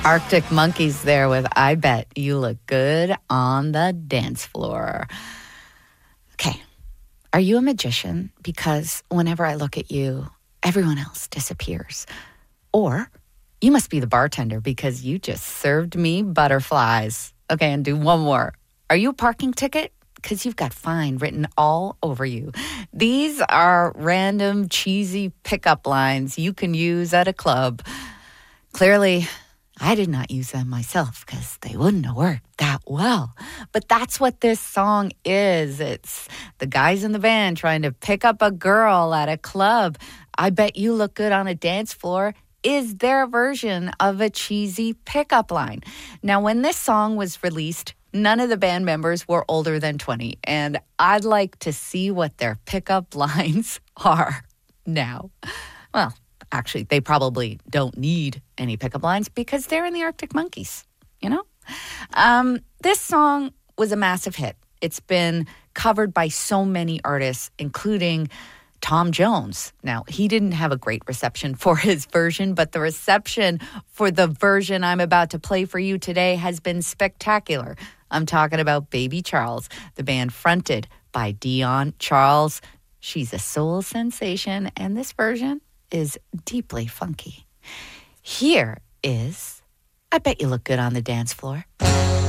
Arctic Monkeys there with I Bet You Look Good on the Dance Floor. Okay, are you a magician? Because whenever I look at you, everyone else disappears. Or you must be the bartender because you just served me butterflies. Okay, and do one more. Are you a parking ticket? Because you've got fine written all over you. These are random, cheesy pickup lines you can use at a club. Clearly, I did not use them myself because they wouldn't have worked that well. But that's what this song is. It's the guys in the band trying to pick up a girl at a club. I Bet You Look Good on a Dance Floor is their version of a cheesy pickup line. Now, when this song was released, none of the band members were older than 20, and I'd like to see what their pickup lines are now. Well, actually, they probably don't need any pickup lines because they're in the Arctic Monkeys, you know? This song was a massive hit. It's been covered by so many artists, including Tom Jones. Now, he didn't have a great reception for his version, but the reception for the version I'm about to play for you today has been spectacular. I'm talking about Baby Charles, the band fronted by Dion Charles. She's a soul sensation, and this version is deeply funky. Here is I Bet You Look Good on the Dance Floor.